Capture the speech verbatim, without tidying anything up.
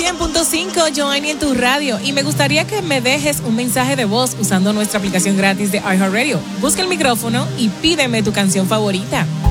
cien punto cinco, Joanny en tu radio. Y me gustaría que me dejes un mensaje de voz usando nuestra aplicación gratis de iHeartRadio. Busca el micrófono y pídeme tu canción favorita.